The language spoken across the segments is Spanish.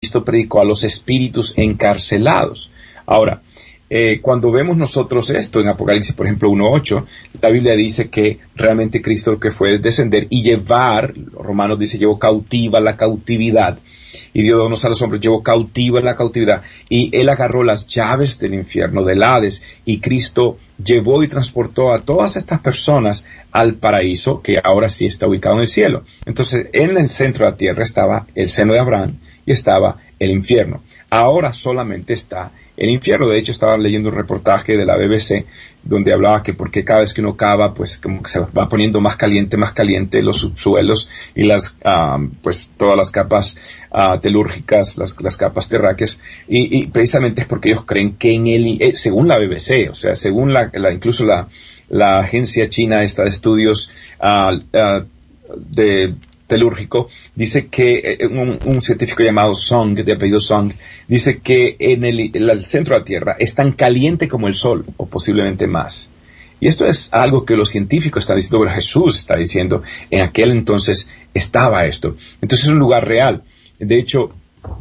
Cristo predicó a los espíritus encarcelados. Ahora, cuando vemos nosotros esto en Apocalipsis, por ejemplo, 1:8, la Biblia dice que realmente Cristo lo que fue es descender y llevar, Romanos dice, llevó cautiva la cautividad, y dio dones a los hombres, llevó cautiva la cautividad, y él agarró las llaves del infierno, del Hades, y Cristo llevó y transportó a todas estas personas al paraíso, que ahora sí está ubicado en el cielo. Entonces, en el centro de la tierra estaba el seno de Abraham y estaba el infierno. Ahora solamente está el infierno. De hecho, estaba leyendo un reportaje de la BBC donde hablaba que porque cada vez que uno cava, pues como que se va poniendo más caliente los subsuelos y pues todas las capas telúrgicas, las capas terráqueas, y precisamente es porque ellos creen que según la BBC, o sea, según incluso la agencia china esta de estudios de telúrgico, dice que un científico llamado Song, de apellido Song, dice que en el centro de la Tierra es tan caliente como el Sol, o posiblemente más. Y esto es algo que los científicos están diciendo, pero Jesús está diciendo, en aquel entonces estaba esto. Entonces es un lugar real. De hecho,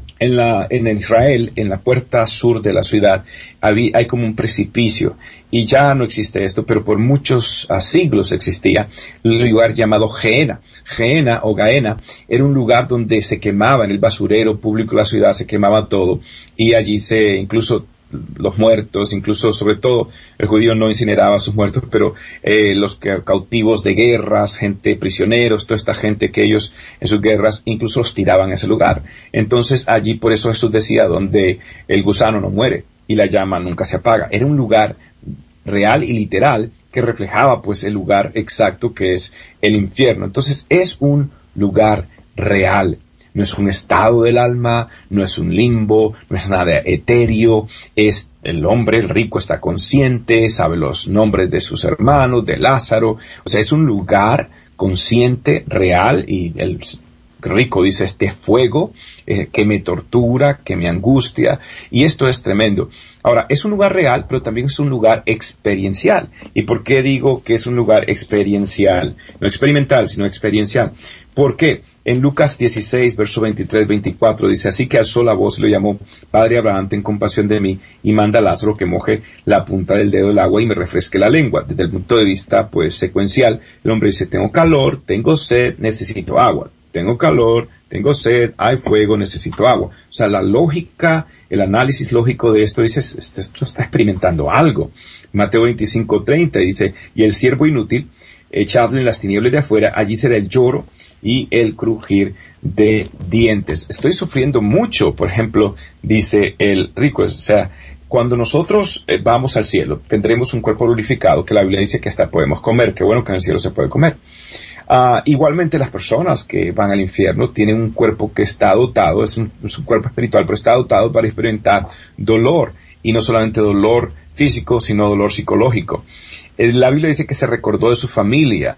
en Israel, en la puerta sur de la ciudad, hay como un precipicio, y ya no existe esto, pero por muchos siglos existía un lugar llamado Gehenna. Gehenna o Gaena era un lugar donde se quemaba, en el basurero público de la ciudad se quemaba todo, y allí incluso los muertos, incluso sobre todo el judío no incineraba a sus muertos, pero los cautivos de guerras, gente prisioneros, toda esta gente que ellos en sus guerras incluso los tiraban a ese lugar. Entonces allí, por eso Jesús decía, donde el gusano no muere y la llama nunca se apaga. Era un lugar real y literal que reflejaba pues el lugar exacto que es el infierno. Entonces es un lugar real. No es un estado del alma, no es un limbo, no es nada etéreo, es el hombre, el rico está consciente, sabe los nombres de sus hermanos, de Lázaro, o sea, es un lugar consciente, real, y el rico dice, este fuego que me tortura, que me angustia, y esto es tremendo. Ahora, es un lugar real, pero también es un lugar experiencial. ¿Y por qué digo que es un lugar experiencial? No experimental, sino experiencial. ¿Por qué? En Lucas 16, verso 23-24 dice, así que alzó la voz y lo llamó, Padre Abraham, ten compasión de mí, y manda a Lázaro que moje la punta del dedo del agua y me refresque la lengua. Desde el punto de vista, pues, secuencial, el hombre dice, tengo calor, tengo sed, necesito agua. Tengo calor, tengo sed, hay fuego, necesito agua. O sea, la lógica, el análisis lógico de esto dice, esto está experimentando algo. Mateo 25:30 dice, y el siervo inútil, echadle en las tinieblas de afuera, allí será el lloro y el crujir de dientes. Estoy sufriendo mucho, por ejemplo, dice el rico, o sea, cuando nosotros vamos al cielo, tendremos un cuerpo glorificado, que la Biblia dice que hasta podemos comer, qué bueno que en el cielo se puede comer. Igualmente las personas que van al infierno tienen un cuerpo que está dotado, es un cuerpo espiritual, pero está dotado para experimentar dolor, y no solamente dolor físico, sino dolor psicológico. La Biblia dice que se recordó de su familia.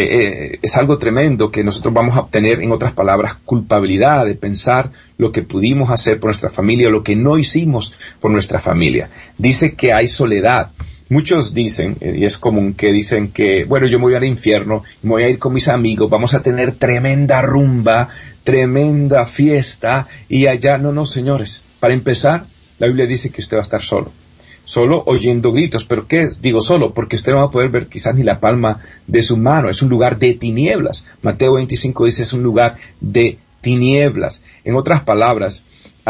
Es algo tremendo que nosotros vamos a obtener, en otras palabras, culpabilidad de pensar lo que pudimos hacer por nuestra familia o lo que no hicimos por nuestra familia. Dice que hay soledad. Muchos dicen, y es común que dicen que, bueno, yo me voy al infierno, me voy a ir con mis amigos, vamos a tener tremenda rumba, tremenda fiesta, y allá, no, señores. Para empezar, la Biblia dice que usted va a estar solo oyendo gritos. ¿Pero qué es? Digo solo, porque usted no va a poder ver quizás ni la palma de su mano. Es un lugar de tinieblas. Mateo 25 dice, es un lugar de tinieblas. En otras palabras,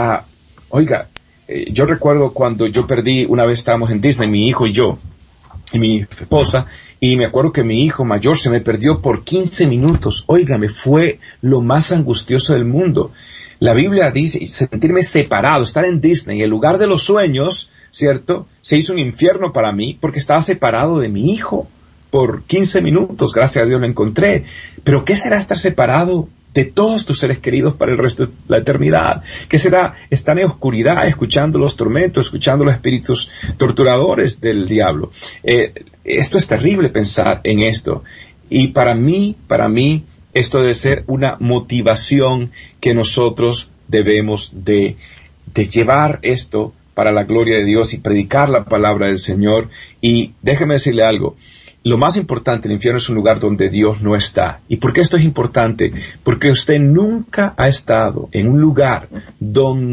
yo recuerdo cuando yo perdí, una vez estábamos en Disney, mi hijo y yo, y mi esposa, y me acuerdo que mi hijo mayor se me perdió por 15 minutos. Óigame, fue lo más angustioso del mundo. La Biblia dice, sentirme separado, estar en Disney, el lugar de los sueños, ¿cierto? Se hizo un infierno para mí porque estaba separado de mi hijo por 15 minutos. Gracias a Dios lo encontré. Pero ¿qué será estar separado de todos tus seres queridos para el resto de la eternidad? ¿Qué será estar en oscuridad, escuchando los tormentos, escuchando los espíritus torturadores del diablo? Esto es terrible, pensar en esto. Y para mí, esto debe ser una motivación que nosotros debemos de llevar esto para la gloria de Dios y predicar la palabra del Señor. Y déjeme decirle algo, lo más importante, el infierno es un lugar donde Dios no está. ¿Y por qué esto es importante? Porque usted nunca ha estado en un lugar donde